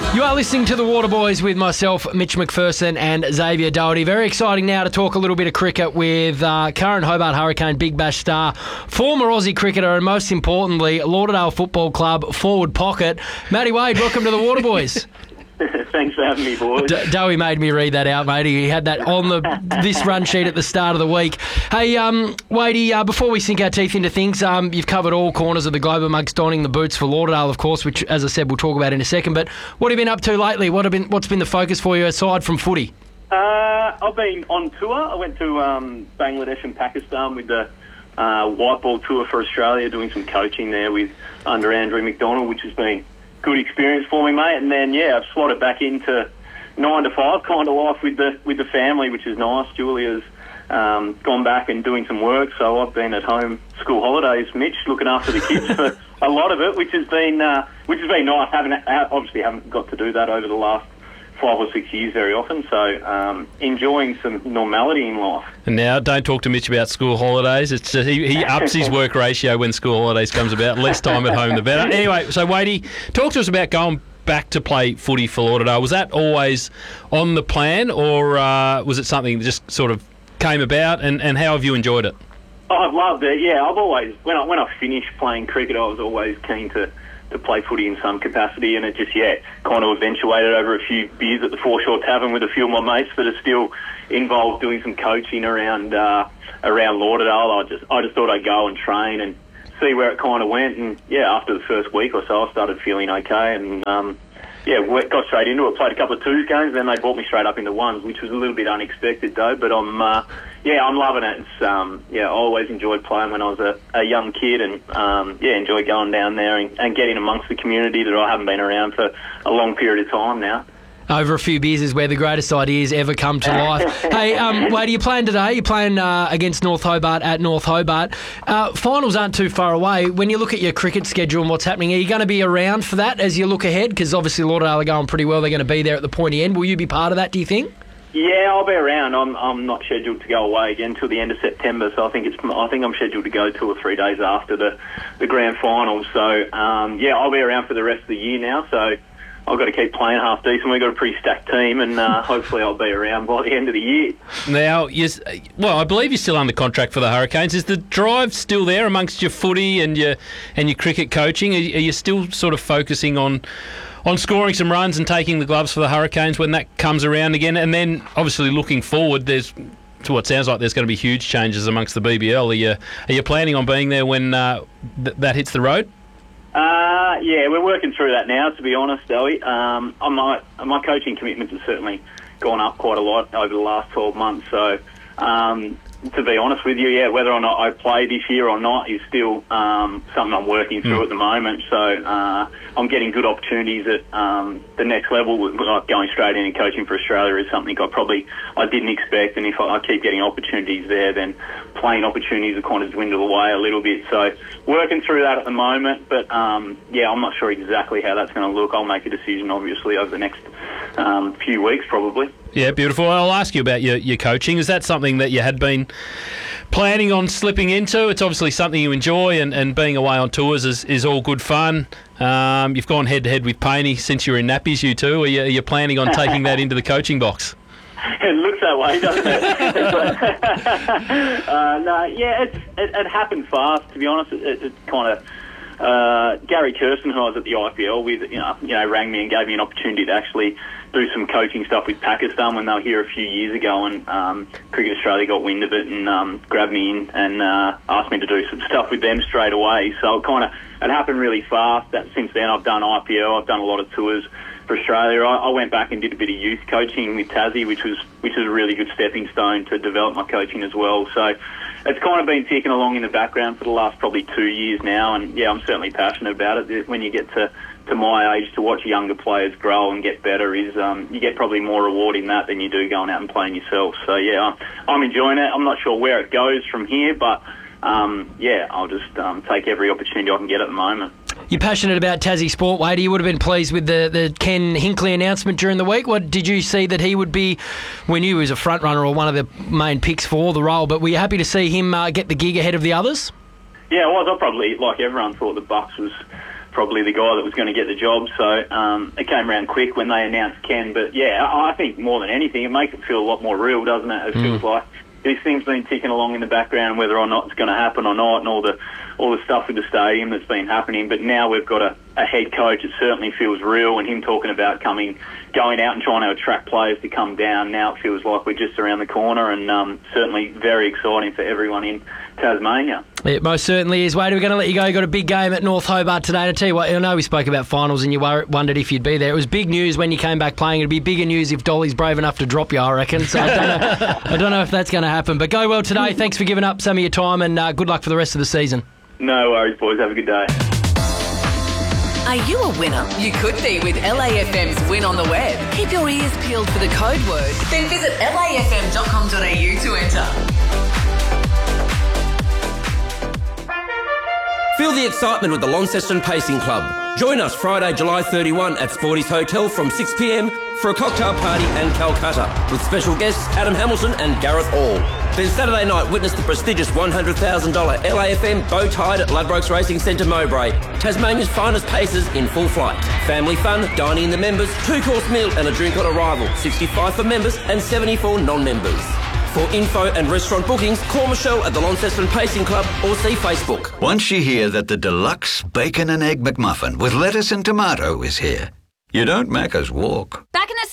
You are listening to The Waterboys with myself, Mitch McPherson, and Xavier Doherty. Very exciting now to talk a little bit of cricket with current Hobart Hurricane Big Bash star, former Aussie cricketer, and most importantly, Lauderdale Football Club forward pocket, Matty Wade. Welcome to The Waterboys. Thanks for having me, boys. Dowie made me read that out, mate. He had that on this run sheet at the start of the week. Hey, Wadey, before we sink our teeth into things, you've covered all corners of the globe amongst donning the boots for Lauderdale, of course, which, as I said, we'll talk about in a second. But what have you been up to lately? What's been the focus for you aside from footy? I've been on tour. I went to Bangladesh and Pakistan with the white ball tour for Australia, doing some coaching there under Andrew McDonald, which has been good experience for me, mate. And then, I've slotted back into 9 to 5 kind of life with the family, which is nice. Julia's gone back and doing some work, so I've been at home school holidays, Mitch, looking after the kids for a lot of it, which has been nice. Obviously haven't got to do that over the last 5 or 6 years very often, so enjoying some normality in life. And now, don't talk to Mitch about school holidays. It's he ups his work ratio when school holidays comes about. Less time at home, the better. Anyway, so Wadey, talk to us about going back to play footy for Lauderdale. Was that always on the plan, or was it something that just sort of came about, and how have you enjoyed it? Oh, I've loved it, yeah. I've always, when I finished playing cricket, I was always keen to play footy in some capacity, and it just, kind of eventuated over a few beers at the Foreshore Tavern with a few of my mates that are still involved doing some coaching around Lauderdale. I just thought I'd go and train and see where it kind of went, and after the first week or so I started feeling okay, and got straight into it. Played a couple of twos games, then they brought me straight up into ones, which was a little bit unexpected though, but I'm loving it. It's I always enjoyed playing when I was a young kid, and enjoy going down there and getting amongst the community that I haven't been around for a long period of time now. Over a few beers is where the greatest ideas ever come to life. Hey, Wade, are you playing today? You're playing against North Hobart at North Hobart. Finals aren't too far away. When you look at your cricket schedule and what's happening, are you going to be around for that as you look ahead? Because obviously Lauderdale are going pretty well. They're going to be there at the pointy end. Will you be part of that, do you think? Yeah, I'll be around. I'm not scheduled to go away again until the end of September, so I think I'm scheduled to go 2 or 3 days after the grand final. So I'll be around for the rest of the year now. So I've got to keep playing half decent. We've got a pretty stacked team, and hopefully I'll be around by the end of the year. Now, I believe you're still under contract for the Hurricanes. Is the drive still there amongst your footy and your cricket coaching? Are you still sort of focusing on scoring some runs and taking the gloves for the Hurricanes when that comes around again? And then, obviously, looking forward, to what sounds like there's going to be huge changes amongst the BBL. Are you planning on being there when that hits the road? We're working through that now, to be honest, Ellie. My coaching commitments have certainly gone up quite a lot over the last 12 months. So, to be honest with you, whether or not I play this year or not is still something I'm working through at the moment. So I'm getting good opportunities at the next level. Like going straight in and coaching for Australia is something I didn't expect. And if I keep getting opportunities there, then playing opportunities will kind of dwindle away a little bit. So working through that at the moment. But I'm not sure exactly how that's going to look. I'll make a decision, obviously, over the next few weeks, probably. Yeah, beautiful. I'll ask you about your coaching. Is that something that you had been planning on slipping into? It's obviously something you enjoy, and being away on tours is all good fun. You've gone head-to-head with Painey since you were in nappies, you two. Are you planning on taking that into the coaching box? It looks that way, doesn't it? It happened fast, to be honest. It kind of... Gary Kirsten, who I was at the IPL with, rang me and gave me an opportunity to actually do some coaching stuff with Pakistan when they were here a few years ago, and Cricket Australia got wind of it and grabbed me in and asked me to do some stuff with them straight away. So it happened really fast. Since then, I've done IPL, I've done a lot of tours for Australia. I went back and did a bit of youth coaching with Tassie, which was a really good stepping stone to develop my coaching as well. So it's kind of been ticking along in the background for the last probably 2 years now, and I'm certainly passionate about it. When you get to my age, to watch younger players grow and get better is you get probably more reward in that than you do going out and playing yourself. So I'm enjoying it. I'm not sure where it goes from here, but I'll just take every opportunity I can get at the moment. You're passionate about Tassie sport, Wade. You would have been pleased with the Ken Hinkley announcement during the week. What did you see that he would be? We knew he was a front runner or one of the main picks for the role, but were you happy to see him get the gig ahead of the others? Yeah, I was. I probably, like everyone, thought the Bucks was probably the guy that was going to get the job. So it came around quick when they announced Ken. But yeah, I think more than anything, it makes it feel a lot more real, doesn't it? It feels like this thing's been ticking along in the background, whether or not it's going to happen or not, and all the stuff with the stadium that's been happening. But now we've got a head coach. It certainly feels real, and him talking about going out and trying to attract players to come down. Now it feels like we're just around the corner, and certainly very exciting for everyone in Tasmania. It most certainly is. Wade, we're going to let you go. You've got a big game at North Hobart today. And I tell you what, I know we spoke about finals and you wondered if you'd be there. It was big news when you came back playing. It'd be bigger news if Dolly's brave enough to drop you, I reckon. So I don't know if that's going to happen. But go well today. Thanks for giving up some of your time, and good luck for the rest of the season. No worries, boys. Have a good day. Are you a winner? You could be with LAFM's Win on the Web. Keep your ears peeled for the code word. Then visit lafm.com.au to enter. Feel the excitement with the Launceston Pacing Club. Join us Friday, July 31 at Sporty's Hotel from 6 p.m. for a cocktail party and Calcutta with special guests Adam Hamilton and Gareth Hall. Then Saturday night, witness the prestigious $100,000 LAFM bow tide at Ladbrokes Racing Centre Mowbray. Tasmania's finest pacers in full flight. Family fun, dining in the members, 2-course meal and a drink on arrival. 65 for members and 74 non-members. For info and restaurant bookings, call Michelle at the Launceston Pacing Club or see Facebook. Once you hear that the deluxe bacon and egg McMuffin with lettuce and tomato is here, you don't Macca's walk. Back in a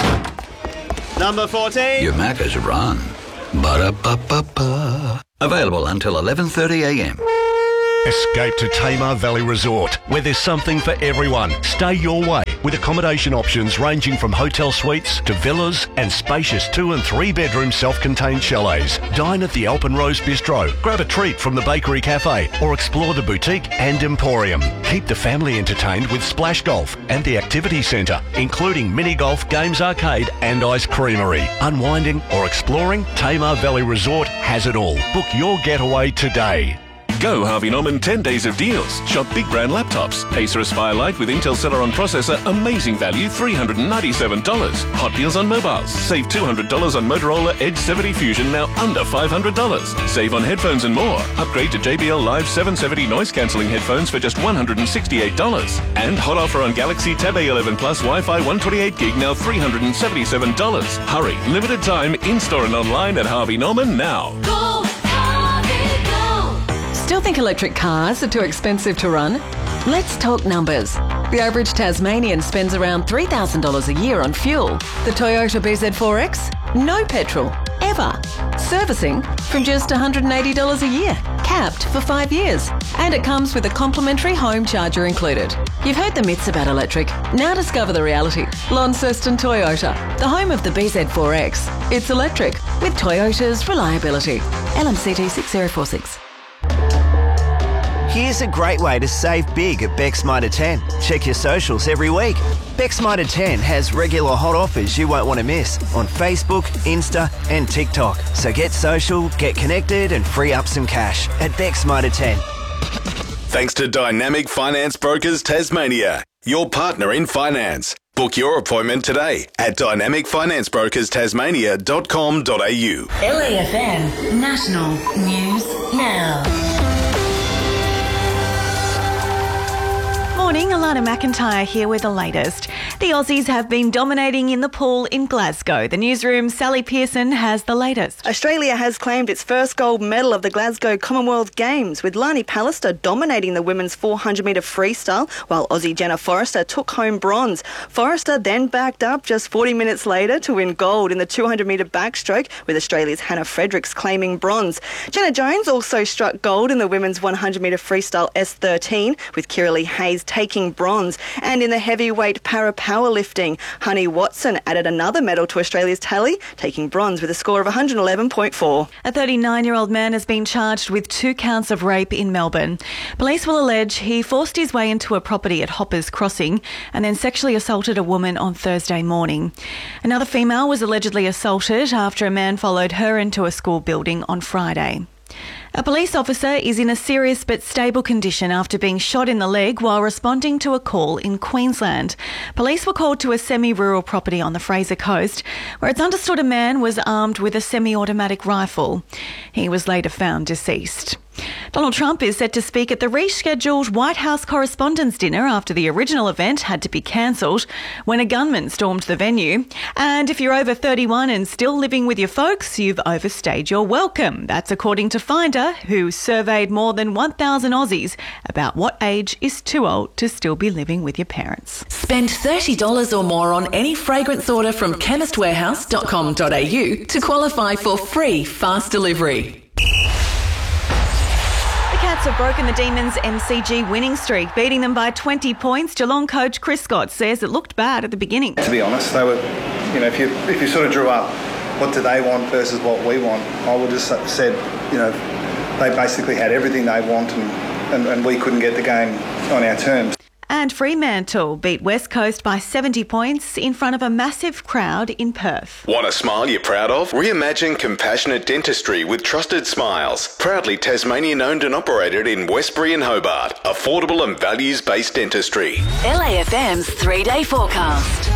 sec. Number 14. You Macca's run. Ba-da-ba-ba-ba. Available until 11:30am. Escape to Tamar Valley Resort, where there's something for everyone. Stay your way with accommodation options ranging from hotel suites to villas and spacious 2 and 3 bedroom self-contained chalets. Dine at the Alpenrose Bistro, grab a treat from the Bakery Cafe or explore the boutique and emporium. Keep the family entertained with Splash Golf and the Activity Centre, including mini golf, games arcade and ice creamery. Unwinding or exploring, Tamar Valley Resort has it all. Book your getaway today. Go Harvey Norman 10 days of deals. Shop big brand laptops. Acer Aspire Lite with Intel Celeron processor, amazing value, $397. Hot deals on mobiles. Save $200 on Motorola Edge 70 Fusion, now under $500. Save on headphones and more. Upgrade to JBL Live 770 noise cancelling headphones for just $168. And hot offer on Galaxy Tab A11 Plus Wi-Fi 128 gig, now $377. Hurry, limited time, in-store and online at Harvey Norman now. Go, Harvey, go. Still think electric cars are too expensive to run? Let's talk numbers. The average Tasmanian spends around $3,000 a year on fuel. The Toyota BZ4X? No petrol, ever. Servicing from just $180 a year, capped for 5 years. And it comes with a complimentary home charger included. You've heard the myths about electric. Now discover the reality. Launceston Toyota, the home of the BZ4X. It's electric with Toyota's reliability. LMCT 6046. Here's a great way to save big at Beck's Mitre 10. Check your socials every week. Beck's Mitre 10 has regular hot offers you won't want to miss on Facebook, Insta and TikTok. So get social, get connected and free up some cash at Beck's Mitre 10. Thanks to Dynamic Finance Brokers Tasmania, your partner in finance. Book your appointment today at dynamicfinancebrokers.tasmania.com.au. LAFM National News Now. Morning, Alana McIntyre here with the latest. The Aussies have been dominating in the pool in Glasgow. The newsroom's Sally Pearson has the latest. Australia has claimed its first gold medal of the Glasgow Commonwealth Games, with Lani Pallister dominating the women's 400-metre freestyle, while Aussie Jenna Forrester took home bronze. Forrester then backed up just 40 minutes later to win gold in the 200-metre backstroke, with Australia's Hannah Fredericks claiming bronze. Jenna Jones also struck gold in the women's 100-metre freestyle S13, with Kiralee Hayes taking bronze. And in the heavyweight para powerlifting, Honey Watson added another medal to Australia's tally, taking bronze with a score of 111.4. A 39-year-old man has been charged with 2 counts of rape in Melbourne. Police will allege he forced his way into a property at Hoppers Crossing and then sexually assaulted a woman on Thursday morning. Another female was allegedly assaulted after a man followed her into a school building on Friday. A police officer is in a serious but stable condition after being shot in the leg while responding to a call in Queensland. Police were called to a semi-rural property on the Fraser Coast, where it's understood a man was armed with a semi-automatic rifle. He was later found deceased. Donald Trump is set to speak at the rescheduled White House Correspondents' Dinner after the original event had to be cancelled when a gunman stormed the venue. And if you're over 31 and still living with your folks, you've overstayed your welcome. That's according to Finder, who surveyed more than 1,000 Aussies about what age is too old to still be living with your parents. Spend $30 or more on any fragrance order from chemistwarehouse.com.au to qualify for free fast delivery. The Cats have broken the Demons' MCG winning streak, beating them by 20 points. Geelong coach Chris Scott says it looked bad at the beginning. To be honest, they were, if you sort of drew up what do they want versus what we want, I would have said, they basically had everything they want and we couldn't get the game on our terms. And Fremantle beat West Coast by 70 points in front of a massive crowd in Perth. Want a smile you're proud of? Reimagine compassionate dentistry with Trusted Smiles. Proudly Tasmanian owned and operated in Westbury and Hobart. Affordable and values-based dentistry. LAFM's 3-day forecast.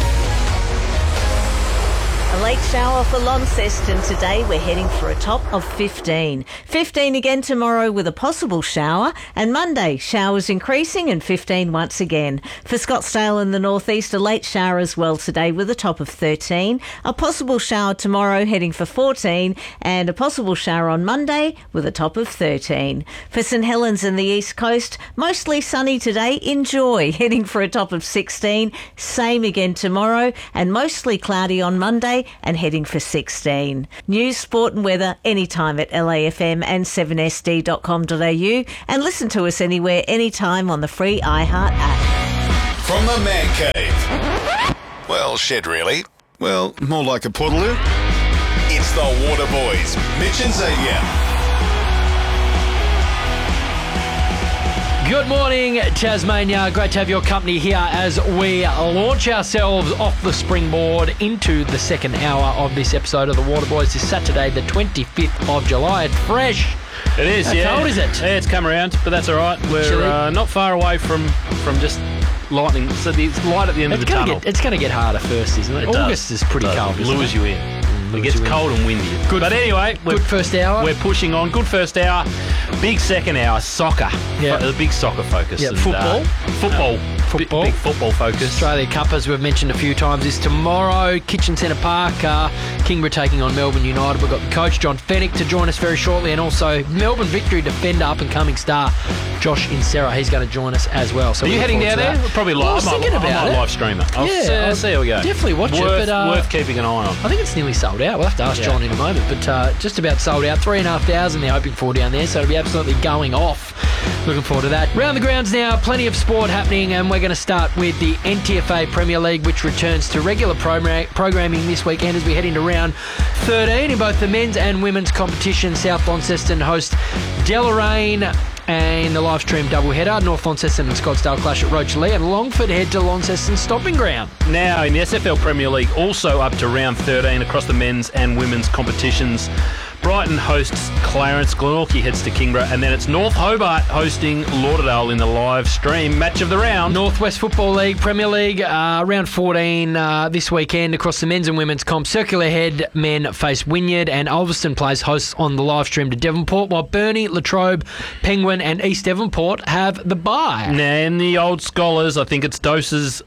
A late shower for Launceston today. We're heading for a top of 15. 15 again tomorrow with a possible shower. And Monday, showers increasing and 15 once again. For Scottsdale in the northeast, a late shower as well today with a top of 13. A possible shower tomorrow heading for 14. And a possible shower on Monday with a top of 13. For St Helens in the east coast, mostly sunny today. Enjoy. Heading for a top of 16. Same again tomorrow. And mostly cloudy on Monday and heading for 16. News, sport and weather anytime at LAFM and 7sd.com.au and listen to us anywhere, anytime on the free iHeart app. From the Man Cave. Well, shed really. Well, more like a puddaloo. It's the Water Boys, Mitch and Xavier. Good morning, Tasmania. Great to have your company here as we launch ourselves off the springboard into the second hour of this episode of the Water Boys this Saturday, the 25th of July. It's fresh. It is, How cold is it? Yeah, it's come around, but that's all right. We're not far away from just lightning. So it's light at the end of the tunnel. It's going to get harder first, isn't it? August is pretty cold. Lures you in. It gets cold and windy. Good. But anyway, good first hour. We're pushing on. Good first hour. Big second hour. Soccer. Yeah. A big soccer focus. Yeah. And, Football. Football. Big football focus. Australia Cup, as we've mentioned a few times, is tomorrow. Kitchen Centre Park. Kingborough taking on Melbourne United. We've got the coach, John Fennick, to join us very shortly. And also Melbourne Victory defender, up-and-coming star, Josh Insera. He's going to join us as well. So are you heading down there? Probably live. I was thinking about I might live stream it. I'll see how we go. Definitely watch it. But, worth keeping an eye on. I think it's nearly sold out. We'll have to ask John in a moment. But just about sold out. 3,500 they're hoping for down there. So it'll be absolutely going off. Looking forward to that. Round the grounds now. Plenty of sport happening. And we're going to start with the NTFA Premier League, which returns to regular programming this weekend as we head into round 13 in both the men's and women's competition. South Launceston host Deloraine and the live stream doubleheader. North Launceston and Scottsdale clash at Rochalee, and Longford head to Launceston Stomping Ground. Now in the SFL Premier League, also up to round 13 across the men's and women's competitions. Brighton hosts Clarence, Glenorchy heads to Kingborough, and then it's North Hobart hosting Lauderdale in the live stream match of the round. Northwest Football League, Premier League, round 14 this weekend across the men's and women's comp. Circular Head men face Wynyard, and Ulverston plays hosts on the live stream to Devonport, while Burnie, Latrobe, Penguin and East Devonport have the bye. Now in the old scholars, I think it's Dosa's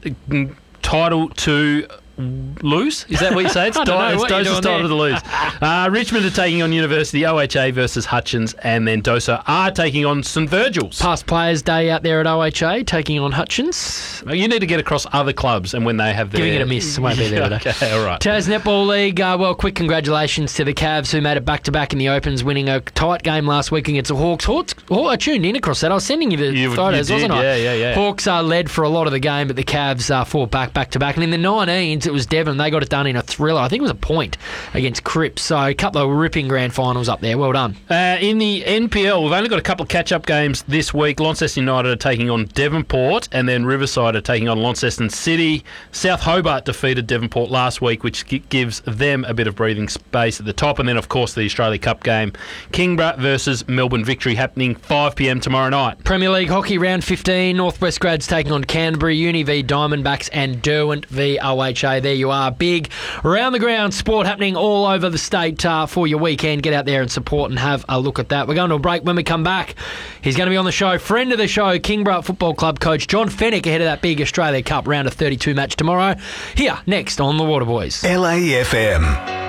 title to lose? Is that what you say? It's Dosa's title to lose. Richmond are taking on University, OHA versus Hutchins, and then Dosa are taking on St Virgil's. Past Players Day out there at OHA, taking on Hutchins. You need to get across other clubs, and when they have their... Giving it a miss. Won't be there today. Okay, all right. Tas Netball League, well, quick congratulations to the Cavs who made it back-to-back in the Opens, winning a tight game last week against the Hawks. I tuned in across that. I was sending you the photos, wasn't I? Yeah. Hawks led for a lot of the game, but the Cavs fought back-to-back. And in the 19s, it was Devon. They got it done in a thriller. I think it was a point against Cripps. So a couple of ripping grand finals up there. Well done. In the NPL, we've only got a couple of catch-up games this week. Launceston United are taking on Devonport, and then Riverside are taking on Launceston City. South Hobart defeated Devonport last week, which gives them a bit of breathing space at the top. And then, of course, the Australia Cup game. Kingborough versus Melbourne Victory happening 5 p.m. tomorrow night. Premier League Hockey round 15. Northwest Grads taking on Canterbury. Uni v Diamondbacks and Derwent v OHA. So there you are. Big round the ground sport happening all over the state for your weekend. Get out there and support and have a look at that. We're going to a break. When we come back, he's going to be on the show. Friend of the show, Kingborough Football Club coach John Fennick ahead of that big Australia Cup round of 32 match tomorrow. Here, next on The Waterboys. LAFM.